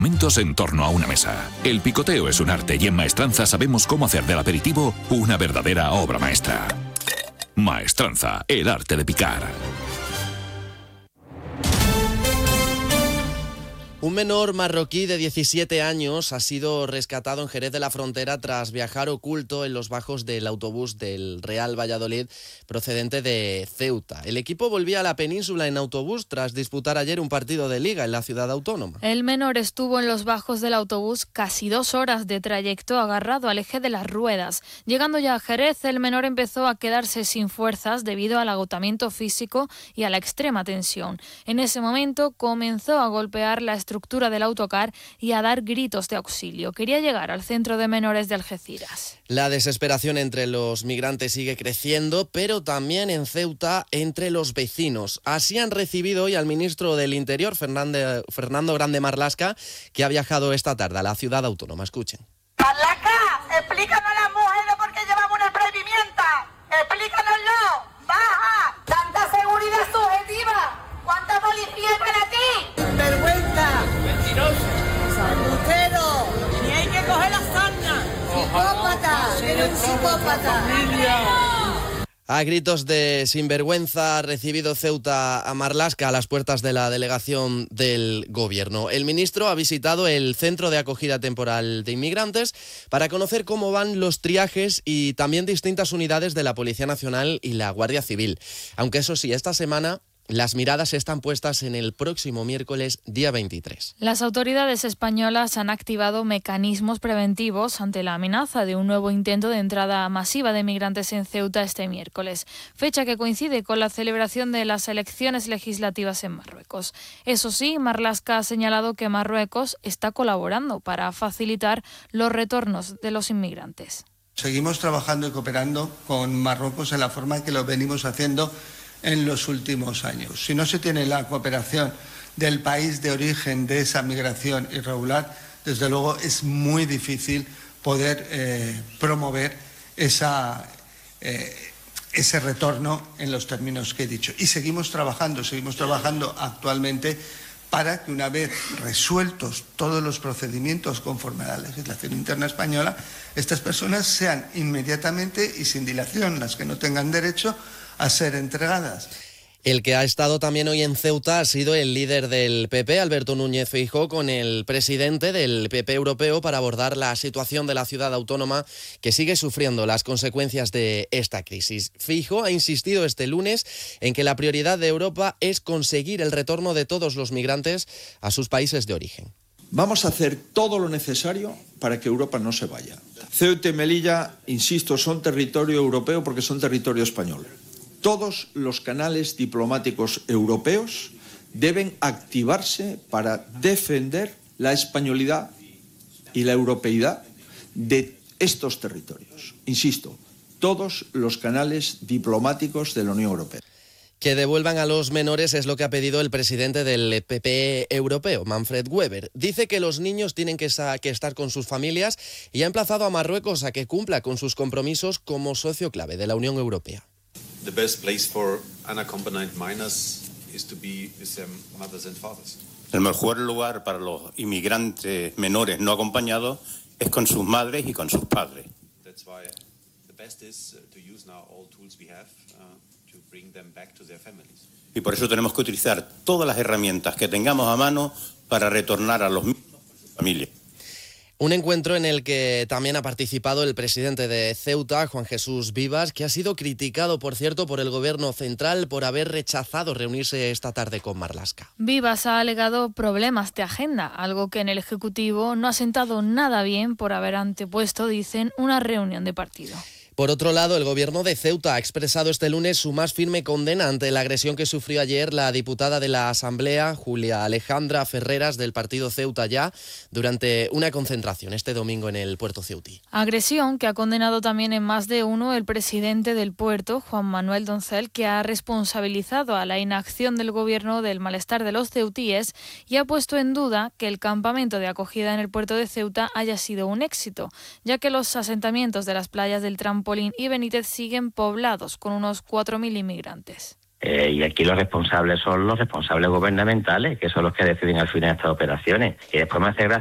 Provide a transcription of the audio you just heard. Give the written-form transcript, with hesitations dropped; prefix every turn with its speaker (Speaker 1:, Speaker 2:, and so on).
Speaker 1: Momentos en torno a una mesa. El picoteo es un arte y en Maestranza sabemos cómo hacer del aperitivo una verdadera obra maestra. Maestranza, el arte de picar.
Speaker 2: Un menor marroquí de 17 años ha sido rescatado en Jerez de la Frontera tras viajar oculto en los bajos del autobús del Real Valladolid procedente de Ceuta. El equipo volvía a la península en autobús tras disputar ayer un partido de liga en la ciudad autónoma.
Speaker 3: El menor estuvo en los bajos del autobús casi 2 horas de trayecto agarrado al eje de las ruedas. Llegando ya a Jerez, el menor empezó a quedarse sin fuerzas debido al agotamiento físico y a la extrema tensión. En ese momento comenzó a golpear la estructura del autocar y a dar gritos de auxilio. Quería llegar al centro de menores de Algeciras.
Speaker 2: La desesperación entre los migrantes sigue creciendo, pero también en Ceuta entre los vecinos. Así han recibido hoy al ministro del Interior, Fernando Grande Marlaska, que ha viajado esta tarde a la ciudad autónoma. Escuchen.
Speaker 4: Marlaska, explícanos a las mujeres por qué llevamos una previmienta. Explícanoslo. Baja. Tanta seguridad subjetiva. ¿Cuánta policía hay para ti? Vergüenza. Mentiroso. Embustero. Ni hay que coger la sarna. Psicópata. Eres un psicópata.
Speaker 2: A gritos de sinvergüenza ha recibido Ceuta a Marlaska a las puertas de la delegación del gobierno. El ministro ha visitado el centro de acogida temporal de inmigrantes para conocer cómo van los triajes y también distintas unidades de la Policía Nacional y la Guardia Civil. Aunque eso sí, esta semana las miradas están puestas en el próximo miércoles, día 23.
Speaker 3: Las autoridades españolas han activado mecanismos preventivos ante la amenaza de un nuevo intento de entrada masiva de migrantes en Ceuta este miércoles, fecha que coincide con la celebración de las elecciones legislativas en Marruecos. Eso sí, Marlaska ha señalado que Marruecos está colaborando para facilitar los retornos de los inmigrantes.
Speaker 5: Seguimos trabajando y cooperando con Marruecos en la forma que lo venimos haciendo en los últimos años. Si no se tiene la cooperación del país de origen de esa migración irregular, desde luego es muy difícil poder promover ese retorno en los términos que he dicho. Y seguimos trabajando actualmente para que una vez resueltos todos los procedimientos conforme a la legislación interna española, estas personas sean inmediatamente y sin dilación, las que no tengan derecho a ser entregadas.
Speaker 2: El que ha estado también hoy en Ceuta ha sido el líder del PP, Alberto Núñez Feijóo, con el presidente del PP europeo para abordar la situación de la ciudad autónoma que sigue sufriendo las consecuencias de esta crisis. Feijóo ha insistido este lunes en que la prioridad de Europa es conseguir el retorno de todos los migrantes a sus países de origen.
Speaker 6: Vamos a hacer todo lo necesario para que Europa no se vaya. Ceuta y Melilla, insisto, son territorio europeo porque son territorio español. Todos los canales diplomáticos europeos deben activarse para defender la españolidad y la europeidad de estos territorios. Insisto, todos los canales diplomáticos de la Unión Europea.
Speaker 2: Que devuelvan a los menores es lo que ha pedido el presidente del PP europeo, Manfred Weber. Dice que los niños tienen que estar con sus familias y ha emplazado a Marruecos a que cumpla con sus compromisos como socio clave de la Unión Europea.
Speaker 7: The best place for unaccompanied minors is to be with their mothers and fathers.
Speaker 8: El mejor lugar para los inmigrantes menores no acompañados es con sus madres y con sus padres.
Speaker 7: That's why the best is to use now all tools we have to bring them back to their families.
Speaker 8: Y por eso tenemos que utilizar todas las herramientas que tengamos a mano para retornar a los mismos a su familia.
Speaker 2: Un encuentro en el que también ha participado el presidente de Ceuta, Juan Jesús Vivas, que ha sido criticado, por cierto, por el gobierno central por haber rechazado reunirse esta tarde con Marlaska.
Speaker 3: Vivas ha alegado problemas de agenda, algo que en el Ejecutivo no ha sentado nada bien por haber antepuesto, dicen, una reunión de partido.
Speaker 2: Por otro lado, el gobierno de Ceuta ha expresado este lunes su más firme condena ante la agresión que sufrió ayer la diputada de la Asamblea, Julia Alejandra Ferreras, del partido Ceuta Ya, durante una concentración este domingo en el puerto ceutí.
Speaker 3: Agresión que ha condenado también en más de uno el presidente del puerto, Juan Manuel Doncel, que ha responsabilizado a la inacción del gobierno del malestar de los ceutíes y ha puesto en duda que el campamento de acogida en el puerto de Ceuta haya sido un éxito, ya que los asentamientos de las playas del Trampolín y Benítez siguen poblados con unos 4.000 inmigrantes.
Speaker 9: Y aquí los responsables son los responsables gubernamentales, que son los que deciden al final estas operaciones. Y después me hace gracia